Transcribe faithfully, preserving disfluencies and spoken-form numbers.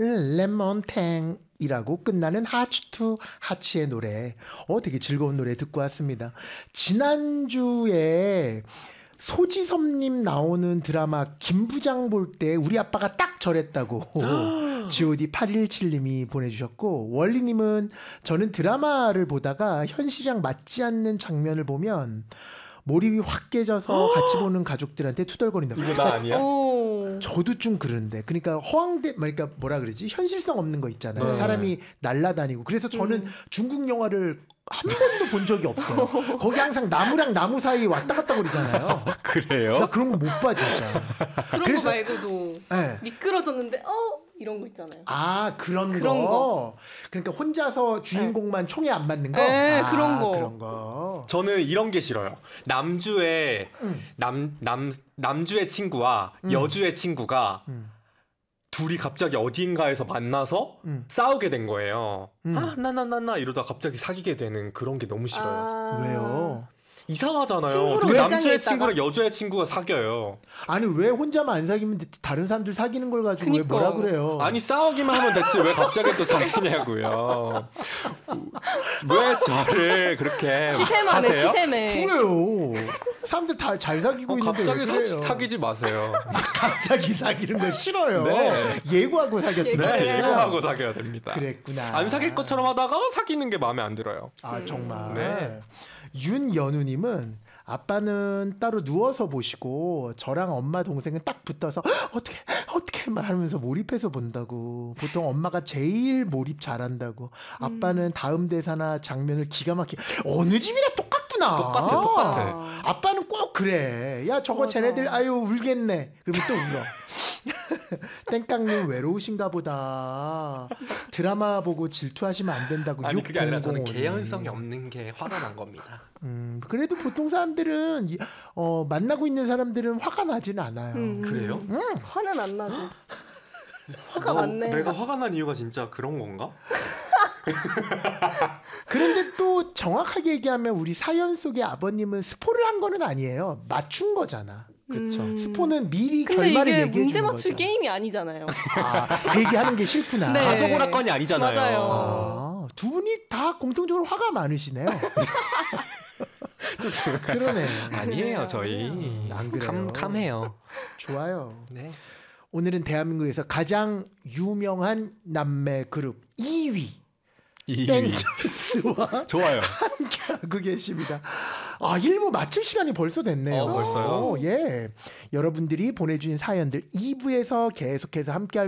레몬탱이라고 끝나는 하츠투 하츠의 노래. 어, 되게 즐거운 노래 듣고 왔습니다. 지난주에 소지섭님 나오는 드라마 김부장 볼 때 우리 아빠가 딱 저랬다고 지오디 팔일칠님이 보내주셨고, 원리님은 저는 드라마를 보다가 현실이랑 맞지 않는 장면을 보면 몰입이 확 깨져서 같이 보는 가족들한테 투덜거린다. 이거 나 아니야? 저도 좀 그러는데, 그러니까 허황된, 그러니까 뭐라 그러지, 현실성 없는 거 있잖아요. 네. 사람이 날아다니고. 그래서 저는 음. 중국 영화를 한 번도 본 적이 없어요. 거기 항상 나무랑 나무 사이 왔다 갔다 거리잖아요. 그래요? 나 그런 거 못 봐 진짜. 그런 그래서- 거 말고도 네. 미끄러졌는데 어 이런 거 있잖아요. 아 그런, 그런 거. 거. 그러니까 혼자서 주인공만 총에 안 맞는 거. 네, 아, 그런 거. 그런 거. 저는 이런 게 싫어요. 남주의 음. 남, 남, 남주의 친구와 음. 여주의 친구가 음. 둘이 갑자기 어딘가에서 만나서 음. 싸우게 된 거예요. 음. 아, 나, 나, 나, 나 이러다 갑자기 사귀게 되는 그런 게 너무 싫어요. 아. 왜요? 이상하잖아요. 친구로 그 남주의 매장에 친구랑 여주의 친구가 사귀어요. 아니 왜 혼자만 안 사귀면 다른 사람들 사귀는 걸 가지고 왜 그니까. 뭐라 그래요? 아니 싸우기만 하면 됐지 왜 갑자기 또 사귀냐고요. 왜 저를 그렇게 시세만해 하세요? 시세매. 그래요. 사람들 다 잘 사귀고 어, 있는데 갑자기 왜 사, 그래요? 사귀지 마세요. 갑자기 사귀는 거 싫어요. 네. 예고하고 사귀었으면 네, 좋겠어요. 예고하고 사귀어야 됩니다. 그랬구나. 안 사귈 것처럼 하다가 사귀는 게 마음에 안 들어요. 아 정말. 네. 윤연우님은 아빠는 따로 누워서 보시고 저랑 엄마 동생은 딱 붙어서 어떻게 어떻게 막 하면서 몰입해서 본다고. 보통 엄마가 제일 몰입 잘한다고. 아빠는 다음 대사나 장면을 기가 막히게. 어느 집이나 똑같구나. 똑같아, 똑같아. 아. 아빠는 꼭 그래. 야 저거 맞아. 쟤네들 아유 울겠네. 그러면 또 울어. 땡깡님 외로우신가 보다. 드라마 보고 질투하시면 안 된다고. 아니 그게 아니라 저는 육공공오 님. 개연성이 없는 게 화가 난 겁니다. 음, 그래도 보통 사람들은 이- 어, 만나고 있는 사람들은 화가 나지는 않아요. 음. 그래요? 화는 안 나지. 화가 너, 많네. 내가 화가 난 이유가 진짜 그런 건가? 그런데 또 정확하게 얘기하면 우리 사연 속의 아버님은 스포를 한 거는 아니에요. 맞춘 거잖아. 그렇죠. 음. 스포는 미리 근데 결말을 이게 얘기해 문제 주는 맞출 거죠. 게임이 아니잖아요. 아, 그 얘기하는 게 싫구나. 네. 가족 오락관이 아니잖아요. 맞아요. 아, 두 분이 다 공통적으로 화가 많으시네요. 그러네. 아니에요 저희. 안 그래요. 감, 감해요. 좋아요. 네. 오늘은 대한민국에서 가장 유명한 남매 그룹 이 위 이 위. 땡스와 좋아요. 함께하고 계십니다. 아, 일 부 마칠 시간이 벌써 됐네요. 어, 벌써요? 예. 여러분들이 보내주신 사연들 이 부에서 계속해서 함께할